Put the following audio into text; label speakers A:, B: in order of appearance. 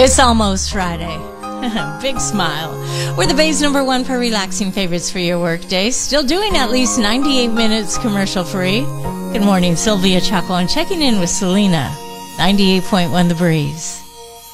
A: It's almost Friday. Big smile. We're the Bay's #1 for relaxing favorites for your workday. Still doing at least 98 minutes commercial free. Good morning, Sylvia Chaco. I'm checking in with Selena. 98.1 The Breeze.